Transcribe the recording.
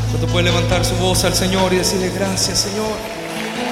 Usted puede levantar su voz al Señor y decirle: gracias, Señor.